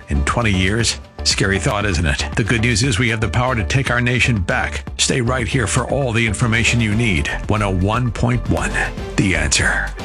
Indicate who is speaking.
Speaker 1: in 20 years? Scary thought, isn't it? The good news is we have the power to take our nation back. Stay right here for all the information you need. 101.1 The Answer.